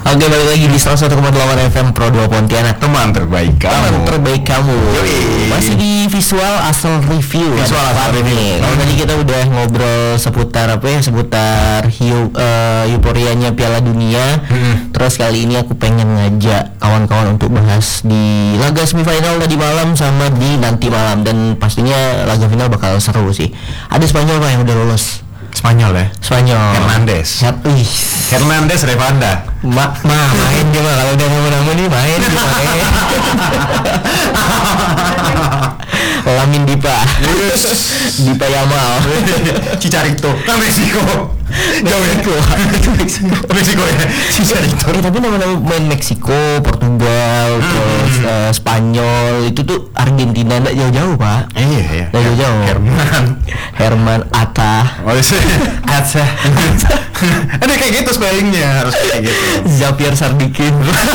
Oke, balik lagi di 101,8 FM Pro 2 Pontianak. Teman terbaik kamu. Yoi. Masih di visual asal review. Kalau tadi kita udah ngobrol seputar seputar euforianya Piala Dunia. Terus kali ini aku pengen ngajak kawan-kawan untuk bahas di laga semifinal tadi malam sama di nanti malam, dan pastinya laga final bakal seru sih. Ada Spanyol yang udah lolos. Spanyol. Hernandez Revanda. Main dia mah, kalau udah ngomong-ngomong nih main dia main. Lamin Dipa Yamal. Chicharito Meksiko ya. Chicharito. Tapi nama-nama main Meksiko, Portugal, terus Spanyol itu tuh Argentina nggak jauh-jauh Pak. Iya. Nggak jauh-jauh. Herman Atta. Atta. Ada kayak gitu spellingnya, harus kayak gitu. Xavier Sardikin.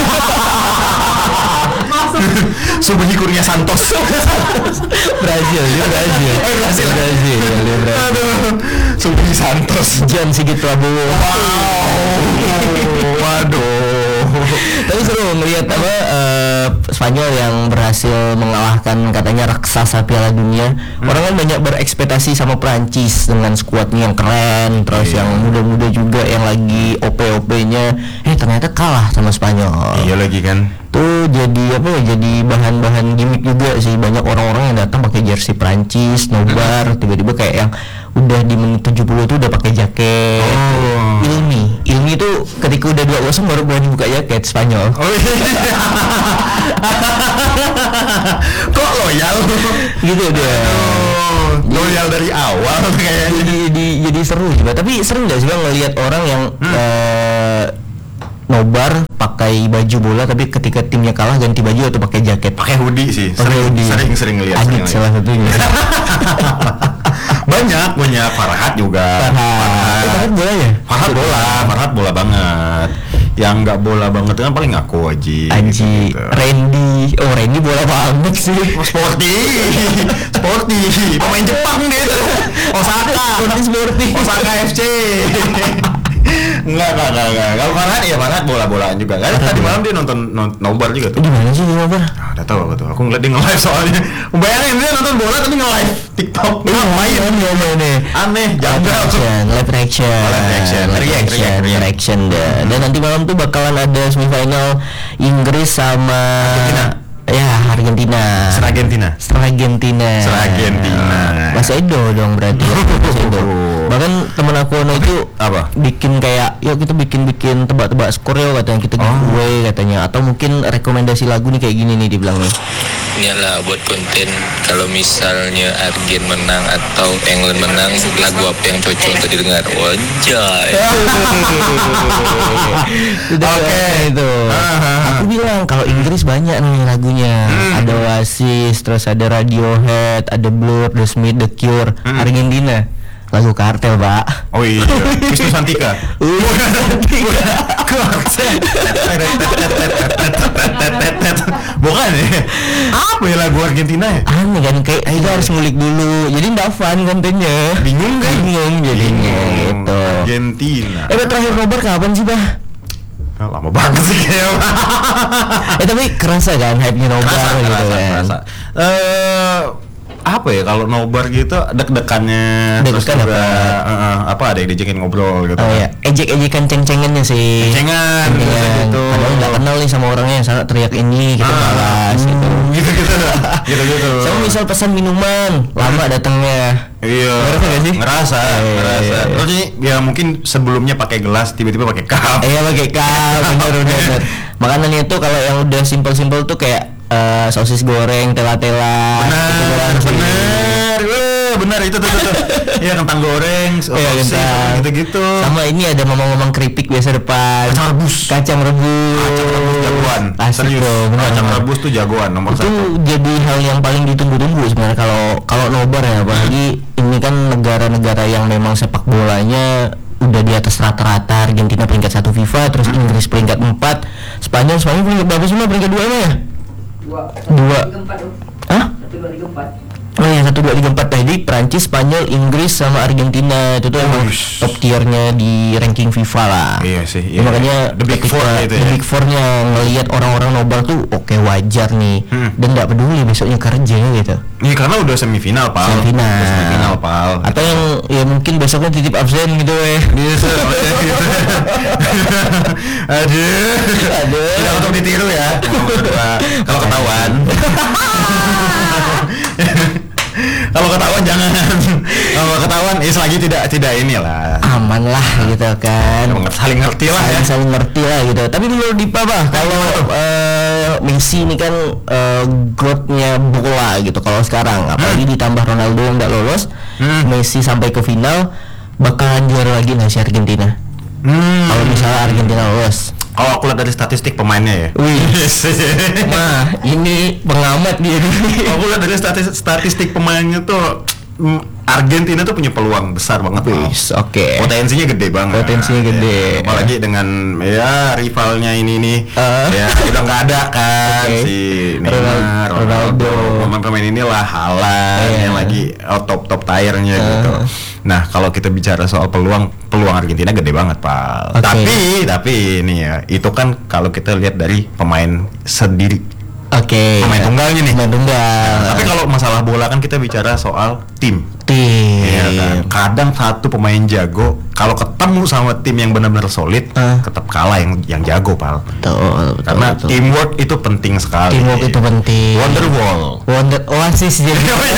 Subhi Kurnia Santos. Brazil. Aduh, Subhi Santos. John Sigit Prabowo. Waduh. Tapi seru ngelihat Spanyol yang berhasil mengalahkan katanya raksasa Piala Dunia. Orang kan banyak berekspektasi sama Prancis dengan skuadnya yang keren, terus yang muda-muda juga yang lagi OP-OP-nya. Ternyata kalah sama Spanyol. Iya lagi kan. Tuh jadi jadi bahan-bahan gimmick juga sih. Banyak orang-orang yang datang pakai jersey Prancis, nobar, tiba-tiba kayak yang udah di menit 70 tuh udah pakai jaket. Ilmi tuh ketika udah 2-0 baru berani buka jaket Spanyol. Kok loyal gitu dia. Loyal dari awal kayaknya. Jadi seru juga. Tapi sering nggak sih bang ngelihat orang yang nobar pakai baju bola tapi ketika timnya kalah ganti baju atau pakai jaket? Pakai hoodie sih. Sering lihat. Adit salah satunya. banyak Farhat juga. Farhat bola ya? Farhat bola banget. Yang nggak bola banget kan paling aku Aji. Gitu. Randy bola banget sih. Sporty. Pemain Jepang dia tuh. Osaka FC. Enggak. Kalau Farhat bola-bolaan juga. Kan tadi malam dia nonton nobar juga tuh. Gimana sih dia nobar? Udah tahu aku tuh. Aku ngeliat dia nge-live soalnya. Bayangin dia nonton bola tapi nge-live TikTok. Ngapain? Aneh, janggal. Live reaction dah. Dan nanti malam tuh bakalan ada semifinal Inggris sama Argentina. Mas Edo dong berarti. Bahkan temen aku itu bikin kayak kita bikin tebak-tebak skor ya katanya, kita giveaway katanya, atau mungkin rekomendasi lagu nih kayak gini nih dibilang nih. Inilah buat konten kalau misalnya Argen menang atau England menang, lagu apa yang cocok untuk didengar? Wajay. Oke itu. Aku bilang kalau Inggris banyak nih lagunya. Ada Oasis, terus ada Radiohead, ada Blur, The Smiths, The Cure. Argentina lagu Kartel Pak. Oh iya, Wisnu Santika. Bukan ya? Apa ya lagu Argentina ya? Aneh kan, kayak kita harus ngulik dulu. Jadi nggak fun kontennya. Bingung jadinya gitu. Argentina. Terakhir nobar kapan sih Pak? Lama banget sih kayaknya. Tapi kerasa kan hype-nya nobar gitu kan. Apa ya kalau nobar gitu deg-degannya, terus juga ada yang diajakin ngobrol gitu. Ejek-ejekan ceng-cengannya sih. Cengan gitu. Padahal nggak kenal nih sama orangnya yang sangat teriak ini, kita balas gitu. Sama misal pesan minuman, lama datangnya. Iya. Ngerasa. Terus ya mungkin sebelumnya pakai gelas, tiba-tiba pakai cup. Iya pakai cup, benar. Makanan itu kalau yang udah simpel-simpel tuh kayak sosis goreng, tela-tela. Benar itu tuh. Iya, kentang goreng, sosis gitu-gitu. Sama ini ada mamang-mamang keripik biasa depan. Kacang rebus jagoan. Serius. Kacang rebus tuh jagoan nomor 1. Itu jadi hal yang paling ditunggu-tunggu sebenarnya kalau nobar ya, apalagi ini kan negara-negara yang memang sepak bolanya udah di atas rata-rata. Argentina peringkat 1 FIFA, terus Inggris peringkat 4, Spanyol peringkat berapa semua? Peringkat 2 emang ya? 2. Hah? 1, 2, 3, 4. Oh ya 1, 2, 3, 4 tadi Prancis, Spanyol, Inggris sama Argentina itu tuh emang top tiernya di ranking FIFA lah. Iya sih. Ya, makanya The Big Four itu The Big Four-nya ngelihat orang-orang nobar tuh oke, wajar nih. Dan nggak peduli besoknya kerja gitu. Iya karena udah semifinal Pal. Semifinal Pal. Atau yang ya mungkin besoknya titip absen gitu Bisa gitu. Aduh. Tidak untuk ditiru ya. Kalau ketahuan. Kalau ketahuan jangan. Kalau ketahuan selagi tidak inilah. Aman lah gitu kan. Saling ngerti lah ya. Saling ngerti lah gitu. Tapi menurut Dipa kalau Messi ini kan godnya bola gitu kalau sekarang, apalagi ditambah Ronaldo yang nggak lolos, Messi sampai ke final, bakalan juara lagi nggak sih Argentina? Kalau misalnya Argentina lolos. Kalau aku lihat dari statistik pemainnya ya. Wih. Nah, ini pengamat dia. Kalau aku lihat dari statistik pemainnya tuh Argentina tuh punya peluang besar banget. Oke. Potensinya gede banget. Potensinya gede. Apalagi dengan ya rivalnya ini nih. Ya udah nggak ada kan si Neymar, Ronaldo. Pemain-pemain inilah Haaland yang lagi top tiernya gitu. Nah, kalau kita bicara soal peluang Argentina gede banget, Pak. Tapi ini ya, itu kan kalau kita lihat dari pemain sendiri. Pemain tunggalnya nih. Pemain tunggal. Tapi kalau masalah bola kan kita bicara soal tim. Iya kan? Kadang satu pemain jago kalau ketemu sama tim yang benar-benar solid, tetap kalah yang jago, Pal. Betul. Karena teamwork itu penting sekali. Teamwork itu penting. Oasis jadi.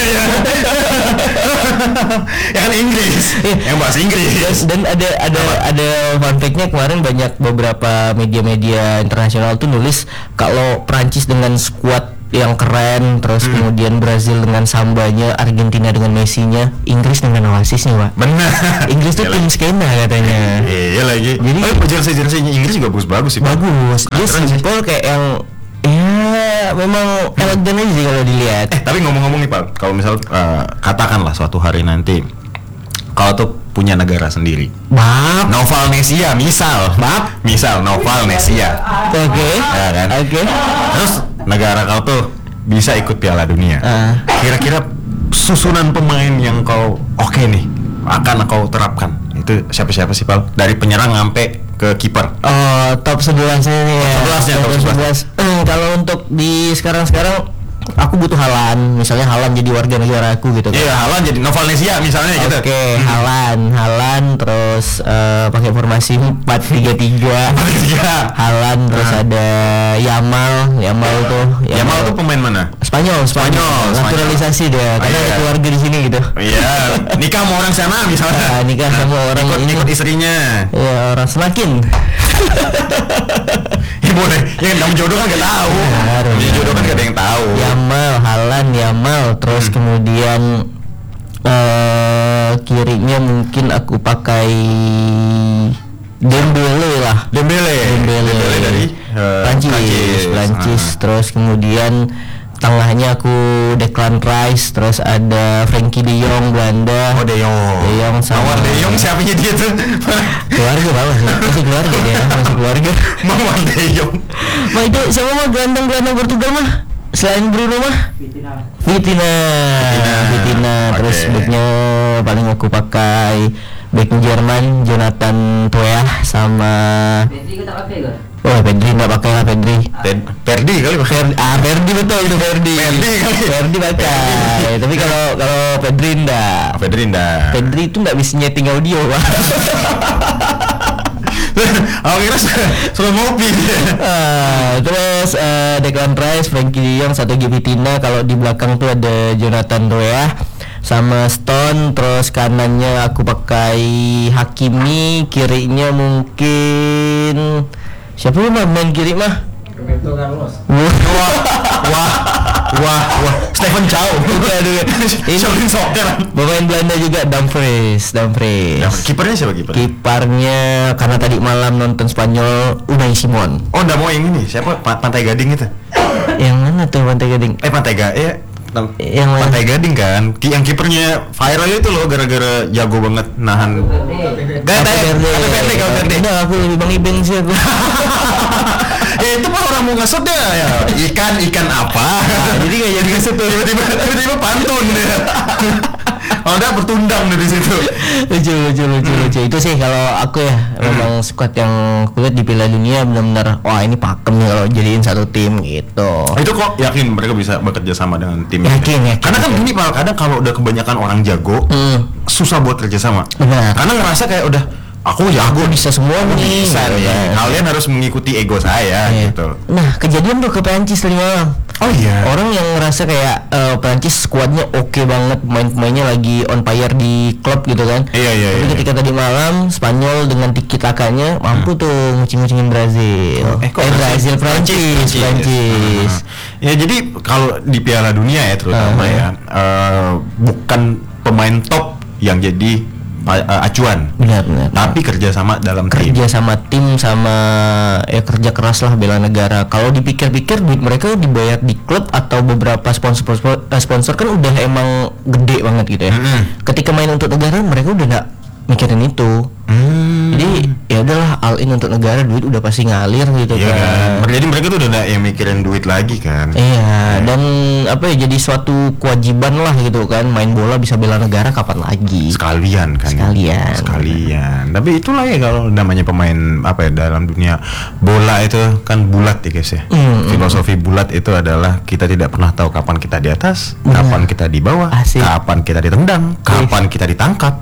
Ya kan Inggris. Yang bahasa Inggris. Dan ada fun fact-nya, kemarin banyak beberapa media-media internasional tuh nulis kalau Prancis dengan skuad yang keren, terus kemudian Brazil dengan sambanya, Argentina dengan Messi-nya, Inggris dengan Oasisnya, Pak. Benar. Inggris tuh tim skena katanya. Iya lagi. Jadi jersey-jerseynya Inggris juga bagus sih, Pak. Bagus. Dia simple kayak yang memang elegan aja sih kalau dilihat. Tapi ngomong-ngomong nih, Pak, kalau misal katakanlah suatu hari nanti kalau tuh punya negara sendiri. Novalnesia misal. Novalnesia. Oke. Ya kan? Oke. Terus negara kau tuh bisa ikut Piala Dunia. Kira-kira susunan pemain yang kau nih akan kau terapkan itu siapa sih, Pal? Dari penyerang sampai ke kiper. Top 11-nya nih ya. Top 11. Kalau untuk di sekarang aku butuh Haaland, misalnya Haaland jadi warga negara aku gitu kan. Iya, Haaland jadi Novalnesia misalnya gitu. Oke, Haaland terus pakai formasi 4-3-3. Haaland terus ada Yamal tuh. Yamal tuh pemain mana? Spanyol. Naturalisasi dia, karena ada keluarga di sini gitu. Iya, nikah sama orang sana misalnya. Nikah sama orang ikut istrinya. Iya, orang semakin. Ya boleh, yang namanya jodoh kan gak tahu. Jodoh kan gak ada yang tahu. Yamal, terus kemudian kirinya mungkin aku pakai Dembele dari Prancis. Terus kemudian tengahnya aku Declan Rice, terus ada Frenkie de Jong Belanda. De Jong sama De Jong siapanya dia tuh? Keluarga bawah sih, masih keluarga. Mawar De Jong. Itu siapa mah gelandang Portugal mah? Selain Bruno mah? Vitina. Terus backnya paling aku pakai back Jerman Jonathan Toya sama Pedri nggak pakai lah Perdi kali Perdi betul itu Perdi pakai. Tapi kalau Pedri enggak. Pedri itu nggak bisa nyeting audio, Pak. Aku kira sudah ngopi. Terus Declan Rice, Frenkie de Jong, satu Vitina. Kalau di belakang tuh ada Jonathan Toya sama Stone. Terus kanannya aku pakai Hakimi, kirinya mungkin siapa mah main kiri mah? Roberto Carlos. Wah, Stephen Chow. Ini pemain Belanda juga, Dumfries. Kipernya siapa kiper? Kiparnya karena tadi malam nonton Spanyol, Unai Simon. Oh, enggak mau yang ini. Siapa? Pantai Gading itu. Yang mana tuh Pantai Gading? Yang Pantai Gading kan. Yang kipernya viral itu loh gara-gara jago banget nahan. Verde. Udah aku lebih Bang Ibeng sih aku. Itu mah orang ngesutnya ya ikan apa? Jadi nggak jadi ngesut tuh. Tiba-tiba pantun ya. Ada bertundang dari situ. Lucu. Itu sih kalau aku ya memang squad yang kulihat di Piala Dunia benar-benar wah ini pakem nih kalau jadiin satu tim gitu. Itu kok yakin mereka bisa bekerja sama dengan tim? Yakin. Karena kan gini Pak, kadang kalau udah kebanyakan orang jago susah buat kerja sama. Benar. Karena ngerasa kayak udah aku jago bisa semua nih. Bisa nih. Kalian harus mengikuti ego saya gitu. Nah kejadian tuh ke Perancis tadi malam. Oh iya. Orang yang ngerasa kayak Perancis skuadnya oke banget, pemainnya lagi on fire di klub gitu kan. Iya. Tapi ketika tadi malam Spanyol dengan tiki takanya mampu tuh ngucing-ngucingin Brazil. Brazil Perancis. Ya jadi kalau di Piala Dunia ya terutama ya bukan pemain top yang jadi acuan. Benar. Tapi kerja sama dalam tim. Kerja sama tim sama kerja keras lah bela negara. Kalau dipikir-pikir duit mereka dibayar di klub atau beberapa sponsor kan udah emang gede banget gitu ya. Ketika main untuk negara mereka udah nggak mikirin itu. Jadi ya udahlah all in untuk negara, duit udah pasti ngalir gitu kan. Jadi mereka tuh udah nggak yang mikirin duit lagi kan. Iya. Dan apa ya jadi suatu kewajiban lah gitu kan, main bola bisa bela negara kapan lagi. Sekalian. Tapi itulah ya kalau namanya pemain apa ya dalam dunia bola itu kan bulat ya guys ya. Filosofi bulat itu adalah kita tidak pernah tahu kapan kita di atas, kapan kita di bawah, kapan kita ditendang, kapan kita ditangkap.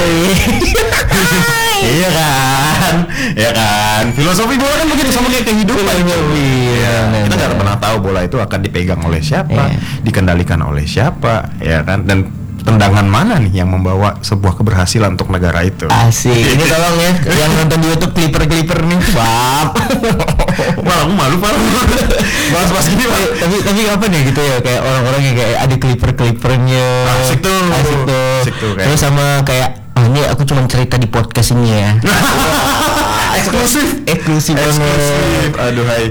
Iya kan. Filosofi bola kan begitu sama kayak kehidupan. Kita nggak pernah tahu bola itu akan dipegang oleh siapa, dikendalikan oleh siapa, ya kan. Dan tendangan mana nih yang membawa sebuah keberhasilan untuk negara itu. Asik. Ini tolong ya yang nonton di YouTube clipper nih, Bab. Wah, aku malu Pak. Bahas gini Pak. Tapi apa nih gitu ya kayak orang-orang yang kayak ada clippernya. Asik tuh. Terus sama kayak ini aku cuma cerita di podcast ini ya. Eksklusif banget. Aduh hai.